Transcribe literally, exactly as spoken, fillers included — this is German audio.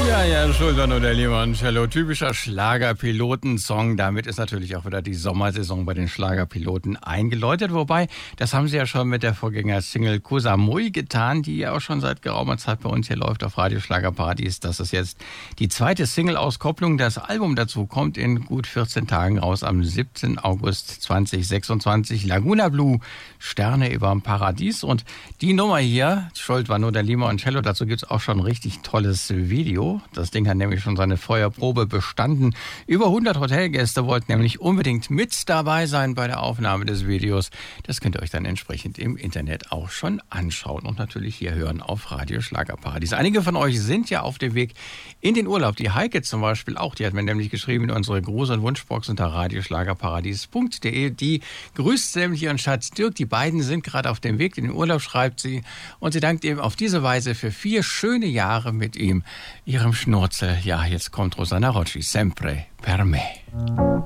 Ja, ja, Schultern oder Limoncello, typischer Schlagerpilotensong. Damit ist natürlich auch wieder die Sommersaison bei den Schlagerpiloten eingeläutet. Wobei, das haben sie ja schon mit der Vorgängersingle Cosa Muy getan, die ja auch schon seit geraumer Zeit bei uns hier läuft auf Radio Schlagerpartys. Das ist jetzt die zweite Single-Auskopplung. Das Album dazu kommt in gut vierzehn Tagen raus, am siebten August zweitausendsechsundzwanzig. Laguna Blue, Sterne überm Paradies. Und die Nummer hier, Schuld war nur der Limoncello, dazu gibt's auch schon ein richtig tolles Video. Das Ding hat nämlich schon seine Feuerprobe bestanden. Über hundert Hotelgäste wollten nämlich unbedingt mit dabei sein bei der Aufnahme des Videos. Das könnt ihr euch dann entsprechend im Internet auch schon anschauen und natürlich hier hören auf Radio Schlagerparadies. Einige von euch sind ja auf dem Weg in den Urlaub. Die Heike zum Beispiel auch. Die hat mir nämlich geschrieben in unsere Gruß- und Wunschbox unter radioschlagerparadies punkt de. Die grüßt nämlich ihren Schatz Dirk. Die beiden sind gerade auf dem Weg in den Urlaub, schreibt sie. Und sie dankt ihm auf diese Weise für vier schöne Jahre mit ihm. Ihrem Schnurzel. Ja, jetzt kommt Rosanna Rocci. Sempre per me.